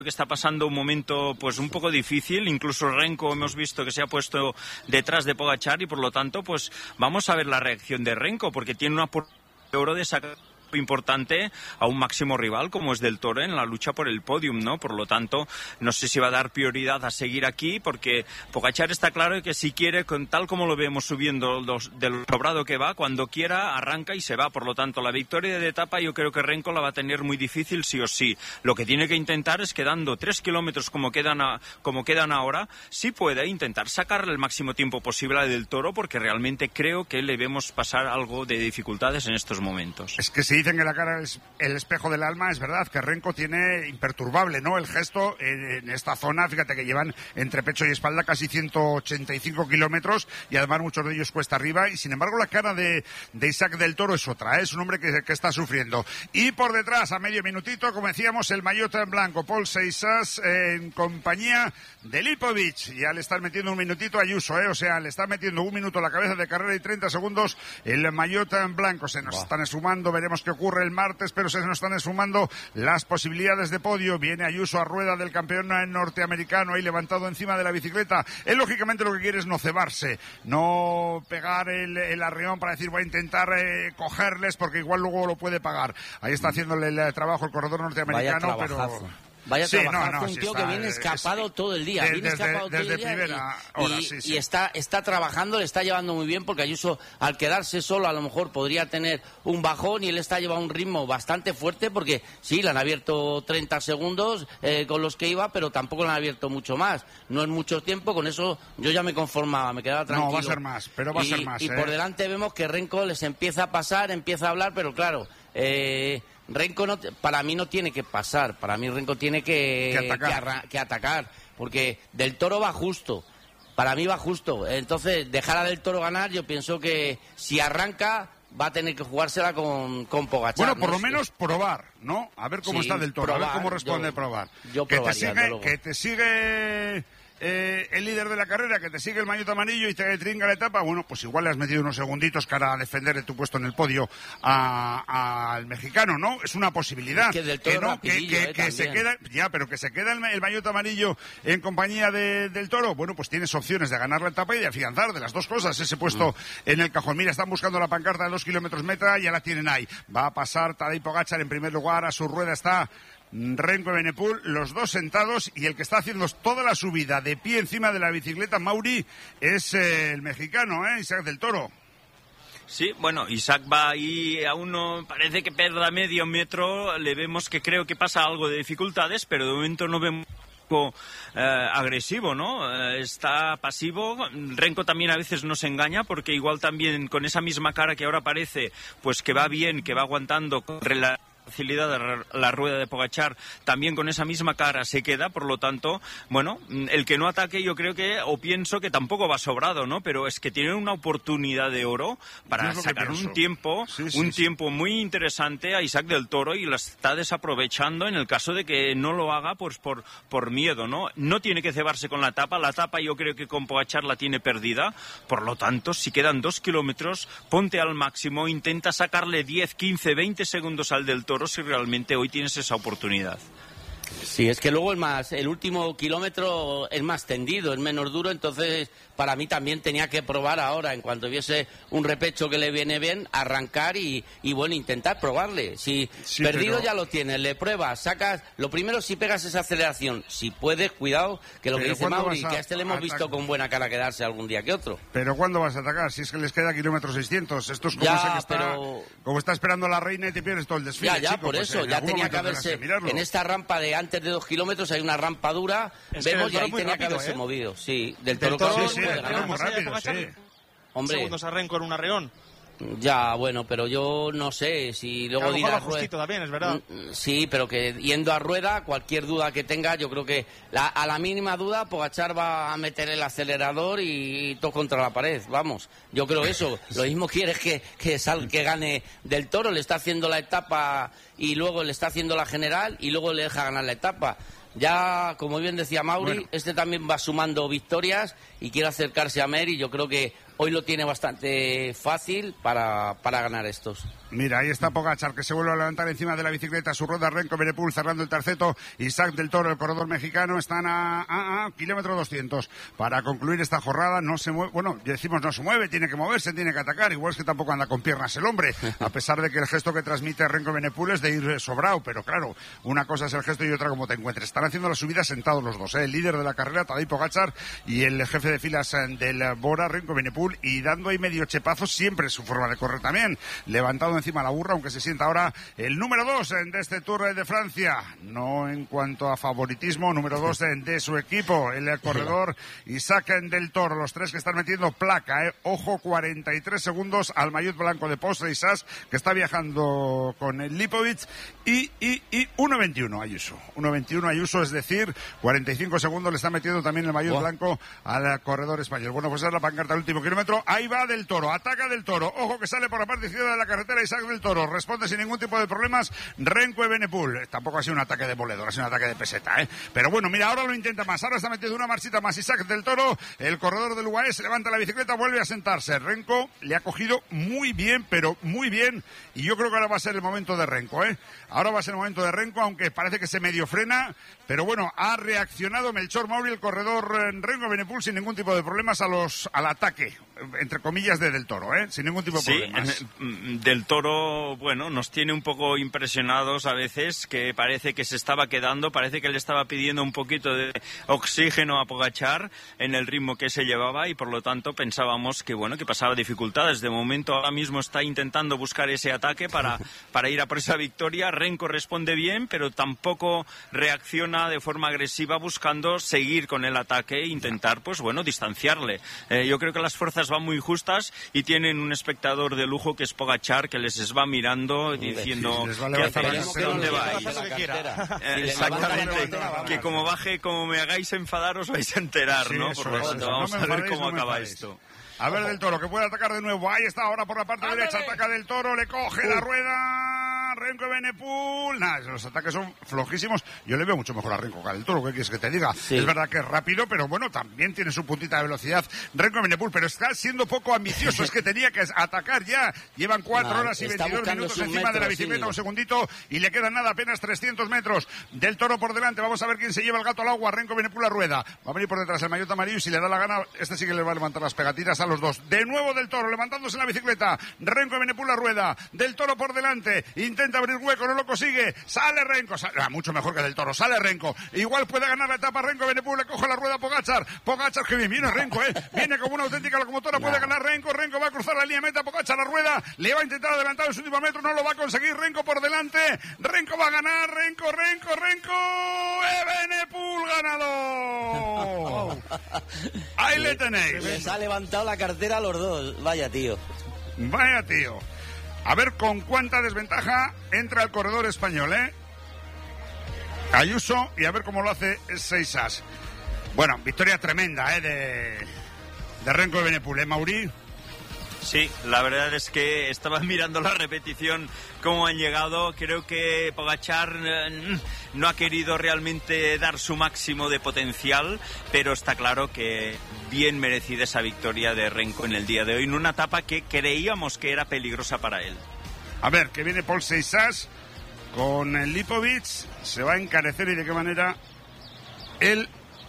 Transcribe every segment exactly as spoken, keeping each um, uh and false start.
que está pasando un momento pues un poco difícil, incluso Renko hemos visto que se ha puesto detrás de Pogačar y por lo tanto pues vamos a ver la reacción de Renko porque tiene una oportunidad de oro de sacar importante a un máximo rival como es Del Toro en la lucha por el podium, ¿no? Por lo tanto, no sé si va a dar prioridad a seguir aquí porque Pogačar está claro que si quiere, con tal como lo vemos subiendo los, del sobrado que va, cuando quiera arranca y se va. Por lo tanto, la victoria de etapa yo creo que Renko la va a tener muy difícil sí o sí. Lo que tiene que intentar es quedando tres kilómetros como quedan, a, como quedan ahora, sí puede intentar sacarle el máximo tiempo posible a Del Toro porque realmente creo que le vemos pasar algo de dificultades en estos momentos. Es que sí. Dicen que la cara es el espejo del alma, es verdad que Renko tiene imperturbable, ¿no? El gesto en, en esta zona, fíjate que llevan entre pecho y espalda casi ciento ochenta y cinco kilómetros y además muchos de ellos cuesta arriba y sin embargo la cara de, de Isaac Del Toro es otra, ¿eh? Es un hombre que, que está sufriendo. Y por detrás, a medio minutito, como decíamos, el maillot en blanco, Paul Seixas en compañía de Lipovic. Ya le están metiendo un minutito a Ayuso, ¿eh? O sea, le están metiendo un minuto a la cabeza de carrera y treinta segundos el maillot en blanco. Se nos wow. están esfumando, veremos qué ocurre el martes, pero se nos están esfumando las posibilidades de podio. Viene Ayuso a rueda del campeón norteamericano ahí levantado encima de la bicicleta. Él lógicamente lo que quiere es no cebarse, no pegar el, el arreón para decir voy a intentar eh, cogerles porque igual luego lo puede pagar. Ahí está haciéndole el trabajo el corredor norteamericano, pero... Vaya sí, trabajar no, no, un sí tío está, que viene escapado es, todo el día, de, viene desde, escapado desde todo el día primera y, hora, y, sí, sí. y está, está trabajando, le está llevando muy bien porque Ayuso al quedarse solo a lo mejor podría tener un bajón y él está llevando un ritmo bastante fuerte porque sí, le han abierto treinta segundos eh, con los que iba, pero tampoco le han abierto mucho más, no es mucho tiempo, con eso yo ya me conformaba, me quedaba tranquilo. No, va a ser más, pero va y, a ser más. Y eh. por delante vemos que Renko les empieza a pasar, empieza a hablar, pero claro... Eh, Renko no, para mí no tiene que pasar, para mí Renko tiene que, que, atacar. que, arra, que atacar, porque Del Toro va justo, para mí va justo, entonces dejar a Del Toro ganar, yo pienso que si arranca va a tener que jugársela con, con Pogačar. Bueno, por ¿no? lo menos probar, ¿no? A ver cómo sí, está Del Toro, probar, a ver cómo responde yo, probar. Yo que, probaría, te sigue, que te sigue... Eh, el líder de la carrera, que te sigue el maillot amarillo y te trinca la etapa, bueno, pues igual le has metido unos segunditos para defender tu puesto en el podio al mexicano, ¿no? Es una posibilidad. Es que, del todo que no, que, que, eh, que se queda, ya, pero que se queda el, el maillot amarillo en compañía de, del Toro, bueno, pues tienes opciones de ganar la etapa y de afianzar de las dos cosas ese puesto mm. en el cajón. Mira, están buscando la pancarta de dos kilómetros meta y ya la tienen ahí. Va a pasar Tadej Pogačar en primer lugar, a su rueda está Renko Evenepoel, los dos sentados y el que está haciendo toda la subida de pie encima de la bicicleta, Mauri, es eh, el mexicano, ¿eh? Isaac Del Toro. Sí, bueno, Isaac va ahí, aún no parece que perda medio metro, le vemos que creo que pasa algo de dificultades, pero de momento no vemos Eh, agresivo, ¿no? Eh, está pasivo. Renko también a veces nos engaña porque igual también con esa misma cara que ahora parece, pues que va bien, que va aguantando con la facilidad de la rueda de Pogačar, también con esa misma cara se queda, por lo tanto, bueno, el que no ataque yo creo que, o pienso que tampoco va sobrado, ¿no? Pero es que tiene una oportunidad de oro para sacar un tiempo, sí, sí, un sí. tiempo muy interesante a Isaac Del Toro y lo está desaprovechando en el caso de que no lo haga pues por, por miedo, ¿no? No tiene que cebarse con la etapa, la etapa yo creo que con Pogačar la tiene perdida, por lo tanto, si quedan dos kilómetros, ponte al máximo, intenta sacarle diez, quince, veinte segundos al Del Toro si realmente hoy tienes esa oportunidad. Sí, es que luego el más, el último kilómetro es más tendido, es menos duro, entonces para mí también tenía que probar ahora, en cuanto viese un repecho que le viene bien, arrancar y, y bueno, intentar probarle. Si sí, perdido pero... ya lo tienes, le pruebas, sacas, lo primero si pegas esa aceleración, si puedes, cuidado, que lo pero que dice Mauri, a... que a este le hemos visto con buena cara quedarse algún día que otro. Pero ¿cuándo vas a atacar? Si es que les queda kilómetro seiscientos, esto es como, ya, ese que está, pero... como está esperando la reina y te pierdes todo el desfile. Ya, ya, chico, por pues eso, ya tenía que haberse, en esta rampa de antes de dos kilómetros hay una rampa dura, es vemos y ahí tenía rápido, que haberse ¿eh? movido, sí, del, del Toro, toro sí, sí, puede ganar. Muy rápido, sí. Hombre, segundos a Renko en un arreón. Ya, bueno, pero yo no sé si luego ir a rueda. También, es verdad. Sí, pero que yendo a rueda, cualquier duda que tenga, yo creo que la, a la mínima duda, Pogačar va a meter el acelerador y, y todo contra la pared, vamos. Yo creo eso. Lo mismo quieres que, que, sal, que gane Del Toro, le está haciendo la etapa y luego le está haciendo la general y luego le deja ganar la etapa. Ya, como bien decía Mauri, bueno. este también va sumando victorias y quiere acercarse a Mer y yo creo que hoy lo tiene bastante fácil para, para ganar estos. Mira, ahí está Pogačar, que se vuelve a levantar encima de la bicicleta. Su rueda, Renko Evenepoel cerrando el terceto. Isaac del Toro, el corredor mexicano, están a, a, a kilómetro doscientos. Para concluir esta jornada, no se mueve, bueno, decimos no se mueve, tiene que moverse, tiene que atacar. Igual es que tampoco anda con piernas el hombre, a pesar de que el gesto que transmite Renko Evenepoel es de ir sobrado. Pero claro, una cosa es el gesto y otra como te encuentres. Están haciendo la subida sentados los dos, ¿eh? El líder de la carrera, Tadej Pogačar, y el jefe de filas del Bora, Renko Evenepoel, y dando ahí medio chepazo, siempre es su forma de correr también. Levantado encima la burra, aunque se sienta ahora el número dos de este Tour de Francia. No en cuanto a favoritismo, número dos de su equipo, el corredor Isaac del Toro. Los tres que están metiendo placa, ¿eh? Ojo, cuarenta y tres segundos al maillot blanco de Postre Isaac, que está viajando con el Lipovic, y, y, y uno veintiuno Ayuso. uno veintiuno Ayuso, es decir, cuarenta y cinco segundos le está metiendo también el maillot wow. blanco al corredor español. Bueno, pues es la pancarta del último kilómetro. Ahí va del Toro, ataca del Toro. Ojo que sale por la parte izquierda de la carretera Isaac del Toro. Responde sin ningún tipo de problemas Renko Evenepoel. Tampoco ha sido un ataque de boledor, ha sido un ataque de peseta, ¿eh? Pero bueno, mira, ahora lo intenta más. Ahora está metiendo una marchita más Isaac del Toro. El corredor del U A E se levanta la bicicleta, vuelve a sentarse. Renko le ha cogido muy bien, pero muy bien. Y yo creo que ahora va a ser el momento de Renko, ¿eh? Ahora va a ser el momento de Renko, aunque parece que se medio frena. Pero bueno, ha reaccionado Melchor Mauri, el corredor Renko Evenepoel, sin ningún tipo de problemas a los, al ataque, entre comillas, de Del Toro, ¿eh? Sin ningún tipo de sí, problemas. Del Toro, bueno, nos tiene un poco impresionados a veces, que parece que se estaba quedando, parece que le estaba pidiendo un poquito de oxígeno a Pogačar en el ritmo que se llevaba, y por lo tanto pensábamos que, bueno, que pasaba dificultades. De momento ahora mismo está intentando buscar ese ataque para, para ir a por esa victoria. Renko responde bien, pero tampoco reacciona de forma agresiva, buscando seguir con el ataque e intentar, pues bueno, distanciarle. Eh, yo creo que las fuerzas van muy justas y tienen un espectador de lujo que es Pogačar, que les va mirando diciendo que hace dónde vais. Exactamente, que como baje, como me hagáis enfadar, os vais a enterar, sí, ¿no? Por lo tanto, vamos a ver cómo acaba esto. A ver, Del Toro, que puede atacar de nuevo. Ahí está, ahora por la parte derecha, ataca Del Toro, le coge la rueda. Renko Evenepoel. Nada, los ataques son flojísimos. Yo le veo mucho mejor a Renko que a Del Toro, ¿qué quieres que te diga? Sí. Es verdad que es rápido, pero bueno, también tiene su puntita de velocidad Renko Evenepoel, pero está siendo poco ambicioso. Es que tenía que atacar ya. Llevan cuatro no, horas y veintidós minutos encima metro, de la bicicleta, sí. Un segundito, y le quedan nada, apenas trescientos metros. Del Toro por delante, vamos a ver quién se lleva el gato al agua. Renko Evenepoel a rueda. Va a venir por detrás el maillot amarillo, y si le da la gana, este sí que le va a levantar las pegatinas a los dos. De nuevo Del Toro, levantándose en la bicicleta. Renko Evenepoel a rueda. Del Toro por delante. Intenta abrir hueco, no lo consigue. Sale Renko. Sale, ah, mucho mejor que Del Toro. Sale Renko. Igual puede ganar la etapa Renko Evenepoel. Le coge la rueda a Pogačar. Pogačar, que bien viene Renko, ¿eh? Viene como una auténtica locomotora. Puede ganar Renko. Renko va a cruzar la línea meta. Pogačar la rueda. Le va a intentar adelantar en su último metro. No lo va a conseguir. Renko por delante. Renko va a ganar. Renko, Renko, Renko. Evenepoel ganador. Ahí le tenéis. Les ha levantado la cartera a los dos. Vaya tío. Vaya tío. A ver con cuánta desventaja entra el corredor español, ¿eh? Ayuso, y a ver cómo lo hace Seisas. Bueno, victoria tremenda, ¿eh? De, de Renko Evenepoel, ¿eh, Mauri? Sí, la verdad es que estaba mirando la repetición, cómo han llegado. Creo que Pogačar eh, no ha querido realmente dar su máximo de potencial, pero está claro que bien merecida esa victoria de Renko en el día de hoy, en una etapa que creíamos que era peligrosa para él. A ver, que viene Paul Seisas con el Lipovic, se va a encarecer, y de qué manera el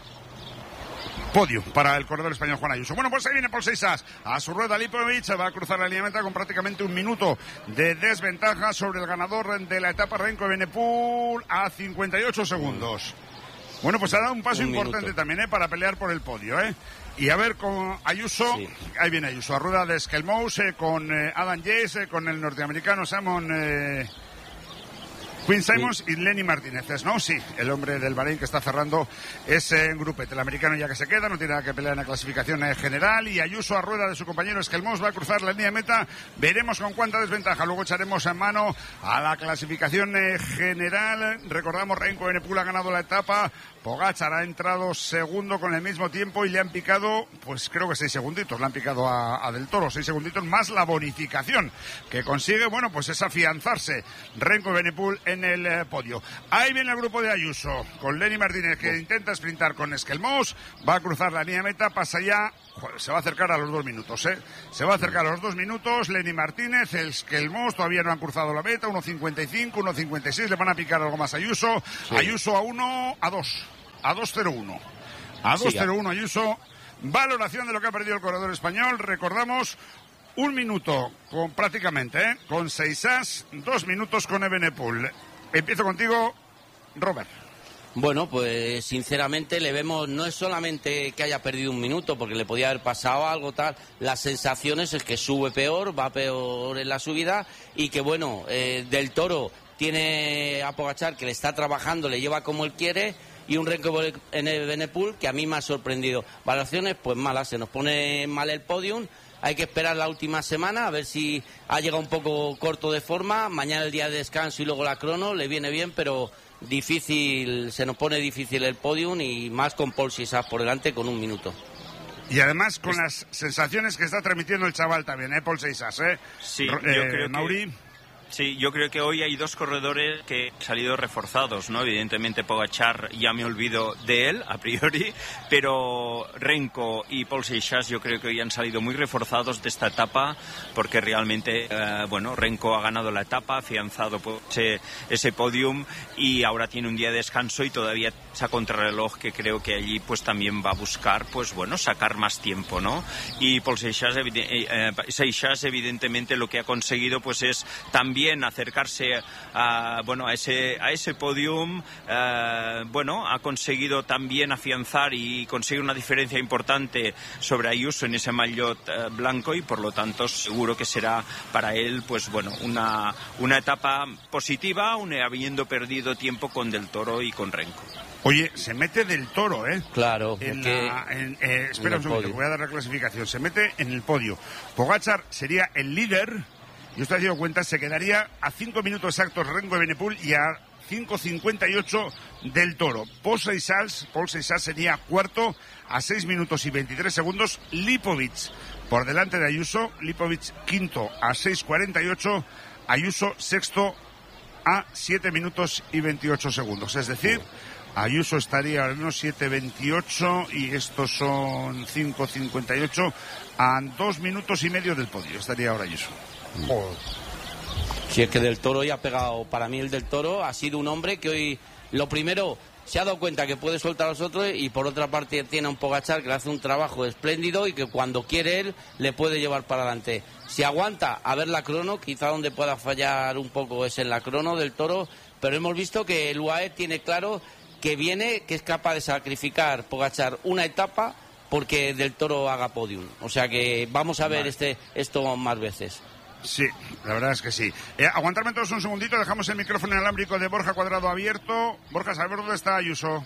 podio para el corredor español Juan Ayuso. Bueno, pues ahí viene Paul Seisas a su rueda. Lipovic va a cruzar la línea meta con prácticamente un minuto de desventaja sobre el ganador de la etapa Renko Evenepoel a cincuenta y ocho segundos. Bueno, pues ha dado un paso un importante minuto. también, ¿eh? Para pelear por el podio, ¿eh? Y a ver con Ayuso, sí. Ahí viene Ayuso, a rueda de Skelmous, eh, con eh, Adam Yates, eh, con el norteamericano Simon eh, Quinn Simons sí. y Lenny Martínez, ¿no? Sí, el hombre del Bahrein que está cerrando ese grupete. El americano ya que se queda, no tiene nada que pelear en la clasificación general, y Ayuso a rueda de su compañero Skelmous va a cruzar la línea de meta. Veremos con cuánta desventaja. Luego echaremos en mano a la clasificación general. Recordamos, Renko Evenepoel ha ganado la etapa. Pogačar ha entrado segundo con el mismo tiempo y le han picado, pues creo que seis segunditos, le han picado a, a Del Toro, seis segunditos más la bonificación que consigue, bueno, pues es afianzarse Renko Evenepoel en el eh, podio. Ahí viene el grupo de Ayuso, con Lenny Martínez, que intenta sprintar con Esquelmós, va a cruzar la línea de meta, pasa ya, joder, se va a acercar a los dos minutos, ¿eh? Se va a acercar a los dos minutos, Lenny Martínez, Esquelmós todavía no han cruzado la meta, uno cincuenta y cinco, uno cincuenta y seis, le van a picar algo más a Ayuso, sí. Ayuso a uno, a dos, a dos cero uno, a dos cero uno Ayuso. Valoración de lo que ha perdido el corredor español, recordamos, un minuto con prácticamente, ¿eh? Con Seixas, dos minutos con Evenepoel. Empiezo contigo, Robert. Bueno, pues sinceramente le vemos, no es solamente que haya perdido un minuto, porque le podía haber pasado algo tal, las sensaciones es que sube peor, va peor en la subida, y que bueno, eh, Del Toro tiene a Pogačar que le está trabajando, le lleva como él quiere, y un Renko en el Evenepoel que a mí me ha sorprendido. Valoraciones, pues malas, se nos pone mal el podium, hay que esperar la última semana a ver si ha llegado un poco corto de forma, mañana el día de descanso y luego la crono, le viene bien, pero difícil, se nos pone difícil el podium y más con Paul Sixas por delante con un minuto. Y además con las sensaciones que está transmitiendo el chaval también, ¿eh? Paul Sixas, ¿eh? Sí, eh, yo creo Mauri. que... Sí, yo creo que hoy hay dos corredores que han salido reforzados, ¿no? Evidentemente Pogačar, ya me olvido de él, a priori, pero Renko y Paul Seixas yo creo que hoy han salido muy reforzados de esta etapa, porque realmente, eh, bueno, Renko ha ganado la etapa, ha afianzado pues, ese, ese podium y ahora tiene un día de descanso y todavía esa contrarreloj que creo que allí pues también va a buscar, pues bueno, sacar más tiempo, ¿no? Y Paul Seixas, evide- eh, Seixas evidentemente lo que ha conseguido pues es también acercarse a, bueno, a ese a ese podium, eh, bueno, ha conseguido también afianzar y conseguir una diferencia importante sobre Ayuso en ese maillot eh, blanco y por lo tanto seguro que será para él pues bueno una una etapa positiva, un, habiendo perdido tiempo con Del Toro y con Renko. Oye, se mete Del Toro, ¿eh? Claro. En que la, en, eh, espera en un segundo, voy a dar la clasificación. Se mete en el podio. Pogačar sería el líder. Y usted ha dado cuenta, se quedaría a cinco minutos exactos Renko Evenepoel y a cinco cincuenta y ocho Del Toro. Paul Seixas, Paul Seixas sería cuarto a seis minutos y veintitrés segundos. Lipovic por delante de Ayuso. Lipovic quinto a seis cuarenta y ocho. Ayuso sexto a siete minutos y veintiocho segundos. Es decir, Ayuso estaría al menos siete veintiocho y estos son cinco cincuenta y ocho a dos minutos y medio del podio. Estaría ahora Ayuso. Oh. Si es que Del Toro ya ha pegado, para mí el Del Toro ha sido un hombre que hoy, lo primero, se ha dado cuenta que puede soltar a los otros y por otra parte tiene a un Pogačar que le hace un trabajo espléndido y que cuando quiere él le puede llevar para adelante. Si aguanta a ver la crono, quizá donde pueda fallar un poco es en la crono Del Toro, pero hemos visto que el U A E tiene claro que viene, que es capaz de sacrificar Pogačar una etapa porque Del Toro haga podium. O sea que vamos a ver vale. este esto más veces. Sí, la verdad es que sí. Eh, aguantarme todos un segundito, dejamos el micrófono inalámbrico de Borja Cuadrado abierto. Borja, ¿sabes dónde está Ayuso?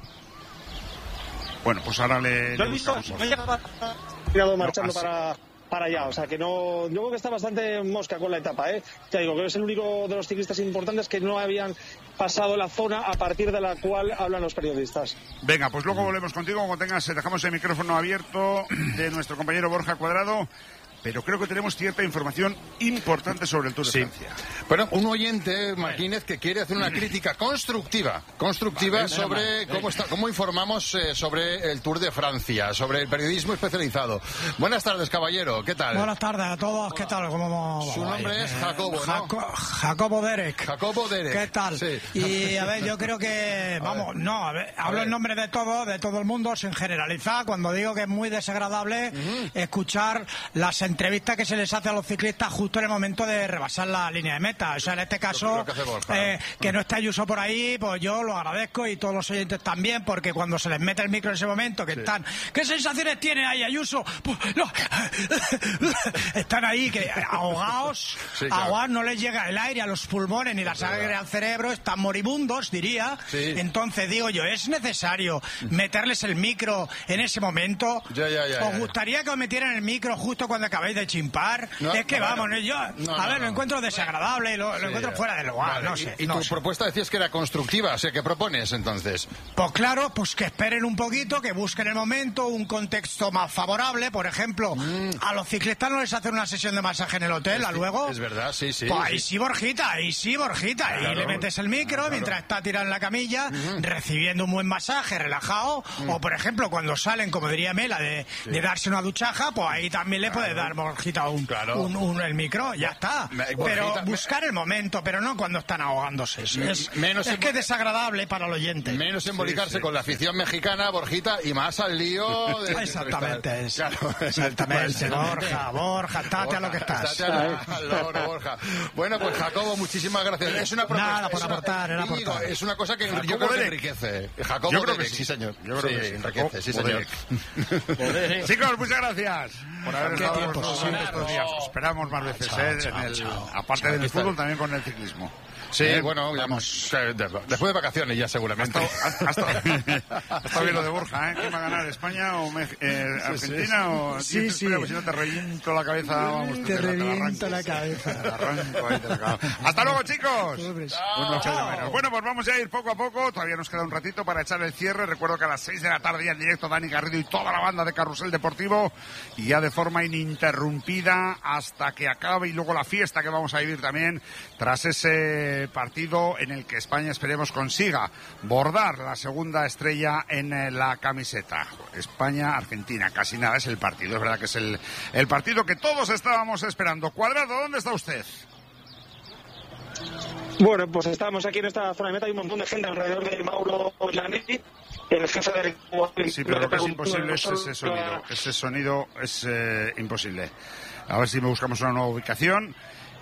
Bueno, pues ahora le... Lo he le visto, me he llegado marchando no, para, para allá, o sea que no... Yo creo que está bastante mosca con la etapa, ¿eh? Ya digo, que es el único de los ciclistas importantes que no habían pasado la zona a partir de la cual hablan los periodistas. Venga, pues luego volvemos contigo, como tengas, dejamos el micrófono abierto de nuestro compañero Borja Cuadrado. Pero creo que tenemos cierta información importante sobre el Tour de sí. Francia. Bueno, un oyente, Martínez, que quiere hacer una crítica constructiva, constructiva vale, sobre vale, cómo está, cómo informamos eh, sobre el Tour de Francia, sobre el periodismo especializado. Buenas tardes, caballero, ¿qué tal? Buenas tardes a todos, ¿qué tal? ¿Cómo Su nombre es Jacobo, ¿no? Jaco Jacobo Derek. Jacobo Derek. ¿Qué tal? Sí. Y a ver, yo creo que, vamos, no, a ver, hablo a ver. en nombre de todo, de todo el mundo, sin generalizar, cuando digo que es muy desagradable uh-huh. escuchar las entrevistas que se les hace a los ciclistas justo en el momento de rebasar la línea de meta. O sea, en este caso, que, eh, que no esté Ayuso por ahí, pues yo lo agradezco y todos los oyentes también, porque cuando se les mete el micro en ese momento, que sí. están, ¿qué sensaciones tiene ahí Ayuso? Pues, no. Están ahí, que ahogados, sí, claro. ahogados, no les llega el aire a los pulmones ni la sangre al cerebro, están moribundos, diría. Sí. Entonces, digo yo, ¿es necesario meterles el micro en ese momento? Ya, ya, ya, ¿Os ya, gustaría ya. que os metieran el micro justo cuando acabamos acabáis de chimpar. No, es que no, vamos, no, yo, no, a no, ver, no. lo encuentro desagradable, lo, lo Sí. encuentro fuera de lugar, Vale, no sé. Y, y no tu sé. propuesta decías que era constructiva, o sea, ¿qué propones entonces? Pues claro, pues que esperen un poquito, que busquen el momento, un contexto más favorable. Por ejemplo, mm. a los ciclistas no les hacen una sesión de masaje en el hotel, es, a luego. Es verdad, sí, sí. Pues ahí sí. sí, Borjita, ahí sí, Borjita. Claro, y le metes el micro claro. mientras está tirado en la camilla, uh-huh. recibiendo un buen masaje, relajado. Uh-huh. O, por ejemplo, cuando salen, como diría Mela, de, sí. de darse una duchaja, pues ahí también le claro. puedes dar, Borjita, un, claro. un, un, el micro, ya está. Me, pero Borjita, buscar me... el momento, pero no cuando están ahogándose. Es, es, menos es en... que es desagradable para el oyente. Menos embolicarse sí, sí, con la afición sí. mexicana, Borjita, y más al lío de... Exactamente. Es, claro, exactamente. Borja, Borja, estate a lo que estás. Estate al loro, Borja. Bueno, pues Jacobo, muchísimas gracias. Es una propuesta. Nada por aportar, era digo, aportar. Es una cosa que Jacobo yo creo Derek. que enriquece. Jacobo yo creo Derek, que sí, señor. Yo creo sí, que sí. enriquece, sí, señor. Chicos, muchas gracias por haber estado con tiempo, nosotros sí. estos días. Os esperamos más veces, chao, ¿eh? chao, en el, chao, aparte chao, del está. fútbol, también con el ciclismo. Sí, ¿Eh? bueno, vamos. Después de vacaciones ya seguramente. Ha estado bien lo de Borja, ¿eh? ¿Quién va a ganar, España o Me eh, Argentina? Sí, o sí, sí. Pues si no te reviento la cabeza, vamos. Te, te reviento la cabeza. Te arranco ahí, te la Hasta luego, chicos. Bueno, chao. Bueno, pues vamos a ir poco a poco. Todavía nos queda un ratito para echar el cierre. Recuerdo que a las seis de la tarde ya en directo Dani Garrido y toda la banda de Carrusel Deportivo. Y ya de forma ininterrumpida hasta que acabe. Y luego la fiesta que vamos a vivir también tras ese partido en el que España, esperemos, consiga bordar la segunda estrella en la camiseta. España-Argentina, casi nada es el partido. Es verdad que es el, el partido que todos estábamos esperando. Cuadrado, ¿dónde está usted? Bueno, pues estamos aquí en esta zona de meta. Hay un montón de gente alrededor de Mauro Lanetti, el jefe del... Sí, pero lo que es imposible es ese sonido. Ese sonido es eh, imposible. A ver si me buscamos una nueva ubicación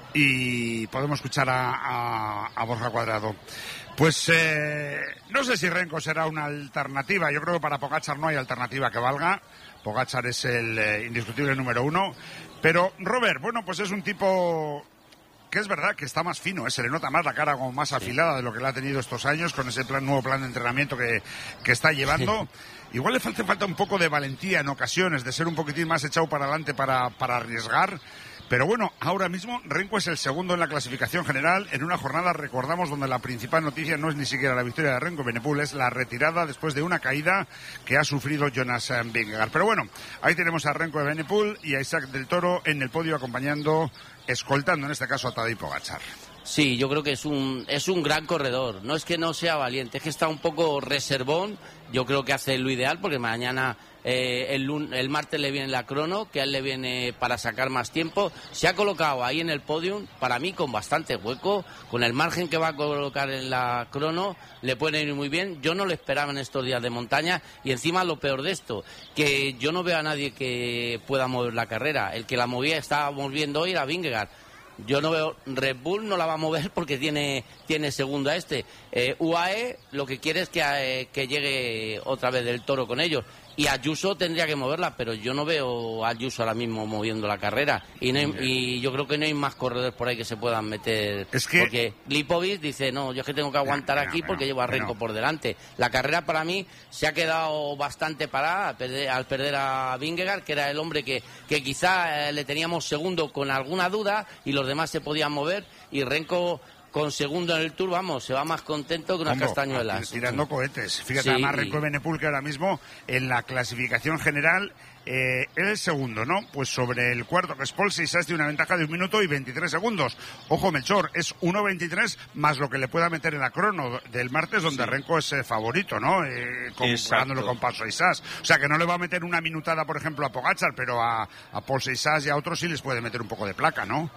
y podemos escuchar a, a, a Borja Cuadrado. Pues eh, no sé si Renko será una alternativa. Yo creo que para Pogačar no hay alternativa que valga. Pogačar es el eh, indiscutible número uno. Pero Robert, bueno, pues es un tipo que es verdad que está más fino, ¿eh? Se le nota más la cara como más afilada de lo que le ha tenido estos años con ese plan, nuevo plan de entrenamiento que, que está llevando. Igual le falta, falta un poco de valentía en ocasiones, de ser un poquitín más echado para adelante para, para arriesgar. Pero bueno, ahora mismo Renko es el segundo en la clasificación general en una jornada, recordamos, donde la principal noticia no es ni siquiera la victoria de Renko Evenepoel, es la retirada después de una caída que ha sufrido Jonas Vingegaard. Pero bueno, ahí tenemos a Renko Evenepoel y a Isaac del Toro en el podio acompañando, escoltando en este caso a Tadej Pogačar. Sí, yo creo que es un es un gran corredor. No es que no sea valiente, es que está un poco reservón. Yo creo que hace lo ideal porque mañana, eh, el, el martes le viene la crono, que a él le viene para sacar más tiempo. Se ha colocado ahí en el podium, para mí con bastante hueco, con el margen que va a colocar en la crono, le puede ir muy bien. Yo no lo esperaba en estos días de montaña y encima lo peor de esto, que yo no veo a nadie que pueda mover la carrera. El que la movía, estábamos viendo hoy, era Vingegaard. Yo no veo, Red Bull no la va a mover porque tiene tiene segundo a este. Eh, U A E lo que quiere es que, eh, que llegue otra vez del Toro con ellos. Y Ayuso tendría que moverla, pero yo no veo a Ayuso ahora mismo moviendo la carrera. Y, no hay, y yo creo que no hay más corredores por ahí que se puedan meter. Es que... Porque Lipovic dice, no, yo es que tengo que aguantar aquí porque llevo a Renko por delante. La carrera para mí se ha quedado bastante parada al perder, al perder a Vingegaard, que era el hombre que, que quizá eh, le teníamos segundo con alguna duda y los demás se podían mover. Y Renko... con segundo en el Tour, vamos, se va más contento que unas castañuelas. Tirando cohetes. Fíjate, sí. Además Renko Evenepoel, que ahora mismo en la clasificación general eh, es el segundo, ¿no? Pues sobre el cuarto, que es Paul Sisas, tiene una ventaja de un minuto y veintitrés segundos. Ojo, Melchor, es uno veintitrés más lo que le pueda meter en la crono del martes, donde sí. Renko es eh, favorito, ¿no? Eh, comparándolo con Paul Sisas. O sea, que no le va a meter una minutada, por ejemplo, a Pogačar, pero a, a Paul Sisas y a otros sí les puede meter un poco de placa, ¿no?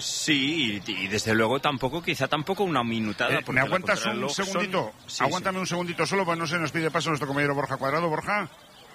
Sí, y, y desde luego tampoco, quizá tampoco una minutada. Eh, ¿Me aguantas un segundito? Son... Sí, Aguántame sí. un segundito solo, pues no se nos pide paso nuestro compañero Borja Cuadrado. Borja.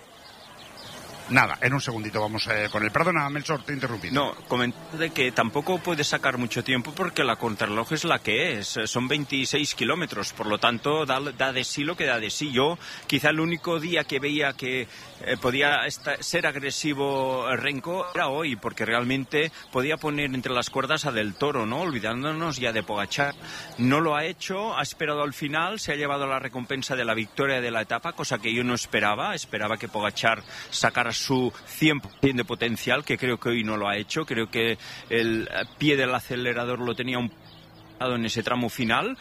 Nada, en un segundito vamos eh, con el... Perdona, Melchor, te he interrumpido. No, comenté de que tampoco puede sacar mucho tiempo porque la contrarreloj es la que es. Son veintiséis kilómetros, por lo tanto da, da de sí lo que da de sí. Yo quizá el único día que veía que eh, podía estar, ser agresivo Renko era hoy, porque realmente podía poner entre las cuerdas a Del Toro, ¿no? Olvidándonos ya de Pogačar. No lo ha hecho, ha esperado al final, se ha llevado la recompensa de la victoria de la etapa, cosa que yo no esperaba. Esperaba que Pogačar sacara a su cien por ciento de potencial, que creo que hoy no lo ha hecho. Creo que el pie del acelerador lo tenía un en ese tramo final,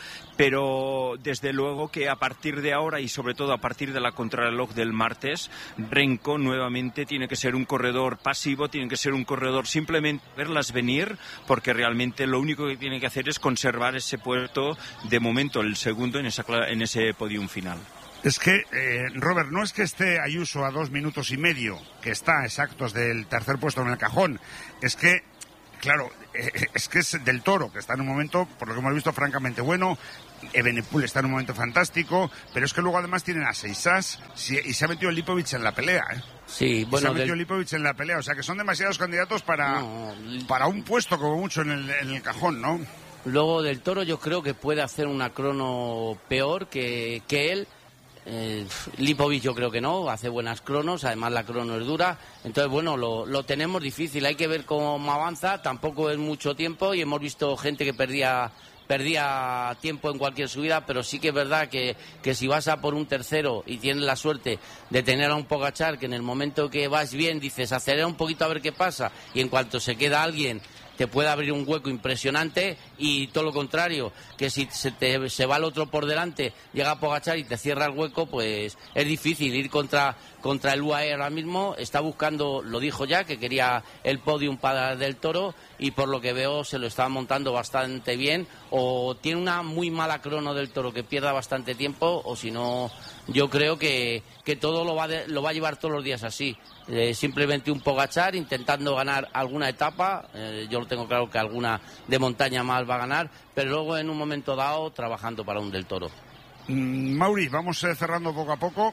pero desde luego que a partir de ahora y sobre todo a partir de la contrarreloj del martes, Renko nuevamente tiene que ser un corredor pasivo, tiene que ser un corredor simplemente verlas venir, porque realmente lo único que tiene que hacer es conservar ese puesto, de momento el segundo en, esa, en ese podium final. Es que, eh, Robert, no es que esté Ayuso a dos minutos y medio, que está exactos del tercer puesto en el cajón, es que claro, eh, es que es Del Toro, que está en un momento, por lo que hemos visto, francamente bueno. Evenepoel está en un momento fantástico, pero es que luego además tienen a Seisas y se ha metido Lipovic en la pelea, ¿eh? Sí, bueno, se ha metido del... Lipovic en la pelea, o sea que son demasiados candidatos para, no. para un puesto como mucho en el, en el cajón, ¿no? Luego Del Toro yo creo que puede hacer una crono peor que, que él. Eh, Lipovic yo creo que no, hace buenas cronos, además la crono es dura, entonces bueno, lo, lo tenemos difícil, hay que ver cómo avanza, tampoco es mucho tiempo y hemos visto gente que perdía perdía tiempo en cualquier subida, pero sí que es verdad que, que si vas a por un tercero y tienes la suerte de tener a un Pogačar que en el momento que vas bien dices acelera un poquito a ver qué pasa y en cuanto se queda alguien te puede abrir un hueco impresionante, y todo lo contrario, que si se, te, se va el otro por delante, llega Pogačar y te cierra el hueco, pues es difícil ir contra, contra el U A E ahora mismo. Está buscando, lo dijo ya, que quería el podium para Del Toro, y por lo que veo se lo está montando bastante bien, o tiene una muy mala crono Del Toro que pierda bastante tiempo, o si no, yo creo que, que todo lo va, de, lo va a llevar todos los días así. Eh, simplemente un Pogačar intentando ganar alguna etapa, eh, yo lo tengo claro que alguna de montaña más va a ganar, pero luego en un momento dado trabajando para un Del Toro. Mm, Mauri, vamos eh, cerrando poco a poco.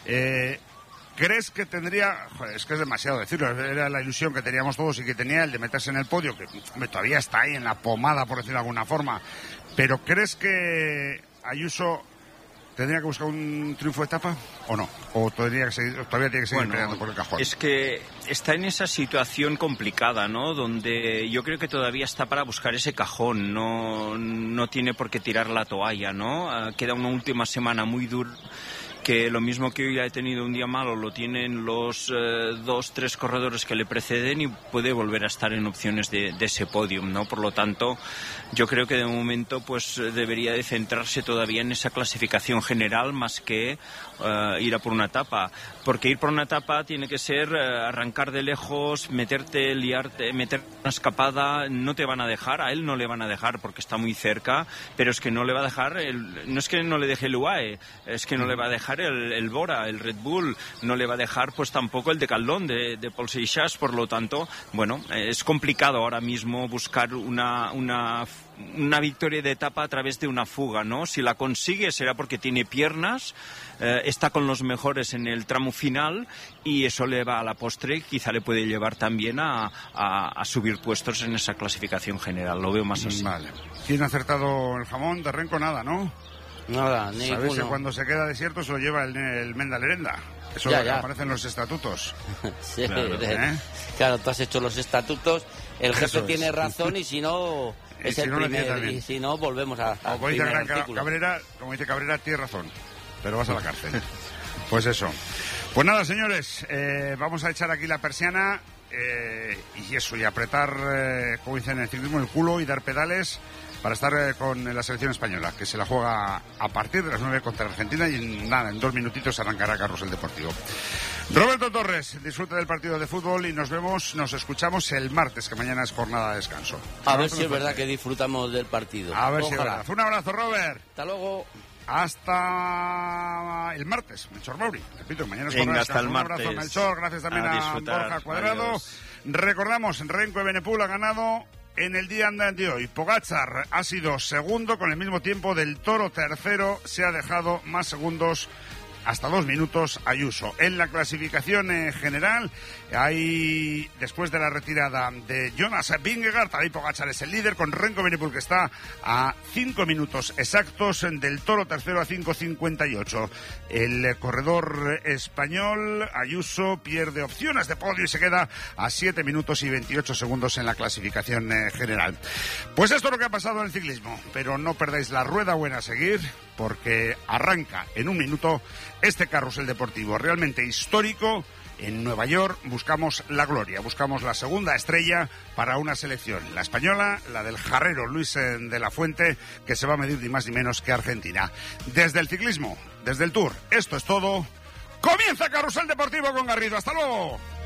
Eh, ¿Crees que tendría, joder, es que es demasiado decirlo, era la ilusión que teníamos todos y que tenía el de meterse en el podio, que hombre, todavía está ahí en la pomada, por decirlo de alguna forma, pero ¿crees que Ayuso tendría que buscar un triunfo de etapa o no? ¿O todavía, que seguir, todavía tiene que seguir bueno, peleando por el cajón? Es que está en esa situación complicada, ¿no? Donde yo creo que todavía está para buscar ese cajón, no, no tiene por qué tirar la toalla, ¿no? Uh, queda una última semana muy dura, que lo mismo que hoy ha tenido un día malo lo tienen los eh, dos, tres corredores que le preceden, y puede volver a estar en opciones de, de ese podium, ¿no? Por lo tanto, yo creo que de momento pues debería de centrarse todavía en esa clasificación general más que uh, ir a por una etapa, porque ir por una etapa tiene que ser uh, arrancar de lejos, meterte, liarte, meter una escapada, no te van a dejar, a él no le van a dejar porque está muy cerca, pero es que no le va a dejar, el, no es que no le deje el U A E, es que no le va a dejar El, el Bora, el Red Bull, no le va a dejar pues tampoco el Decathlon de, de Paul Seixas. Por lo tanto, bueno, es complicado ahora mismo buscar una, una, una victoria de etapa a través de una fuga, ¿no? Si la consigue será porque tiene piernas, eh, está con los mejores en el tramo final, y eso le va a la postre, quizá le puede llevar también a, a, a subir puestos en esa clasificación general, lo veo más así. Vale. ¿Quién ha acertado el jamón de Renko? Nada, ¿no? Nada, ninguno. ¿Sabes que cuando se queda desierto se lo lleva el, el Menda Lerenda? Eso ya, ya. aparece en los estatutos. Sí, claro, ¿eh? Claro, tú has hecho los estatutos, el jefe Eso tiene es. razón, y si no, es si el no primer, y si no, volvemos a, a como dice Cabrera, como dice Cabrera, tiene razón, pero vas a la cárcel. Pues eso. Pues nada, señores, eh, vamos a echar aquí la persiana, eh, y eso, y apretar, eh, como dicen en el ciclismo, el culo y dar pedales para estar eh, con la selección española, que se la juega a partir de las nueve contra Argentina, y en, nada, en dos minutitos arrancará Carrusel Deportivo. Roberto Torres, disfruta del partido de fútbol y nos vemos, nos escuchamos el martes, que mañana es jornada de descanso. A ver si es verdad que disfrutamos del partido. A ver si es verdad. Un abrazo, Robert. Hasta luego. Hasta el martes, Melchor Mauri. Repito, mañana es Venga, jornada de hasta descanso. el martes. Un abrazo, Melchor. Gracias también a, a Borja Cuadrado. Adiós. Recordamos, Renko Evenepoel ha ganado en el día de hoy. Pogačar ha sido segundo con el mismo tiempo. Del Toro tercero, se ha dejado más segundos, hasta dos minutos, Ayuso. En la clasificación eh, general, hay, después de la retirada de Jonas Vingegaard, Tadej Pogačar es el líder, con Renko Evenepoel, que está a cinco minutos exactos, Del Toro tercero a cinco cincuenta y ocho. El corredor español, Ayuso, pierde opciones de podio y se queda a siete minutos y veintiocho segundos en la clasificación eh, general. Pues esto es lo que ha pasado en el ciclismo, pero no perdáis la rueda buena a seguir, porque arranca en un minuto este carrusel deportivo realmente histórico En Nueva York buscamos la gloria, buscamos la segunda estrella para una selección, la española, la del jarrero Luis de la Fuente, que se va a medir ni más ni menos que Argentina. Desde el ciclismo, desde el Tour, esto es todo. Comienza Carrusel Deportivo con Garrido. ¡Hasta luego!